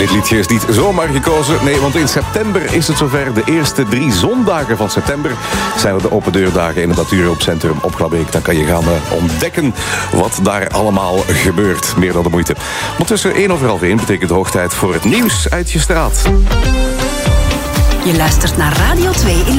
dit liedje is niet zomaar gekozen. Nee, want in september is het zover. De eerste 3 zondagen van september zijn er de open deurdagen in het Natuurhulp Centrum op Glabbeek. Dan kan je gaan ontdekken wat daar allemaal gebeurt. Meer dan de moeite. Ondertussen 1:11 betekent hoogtijd voor het nieuws uit je straat. Je luistert naar Radio 2 in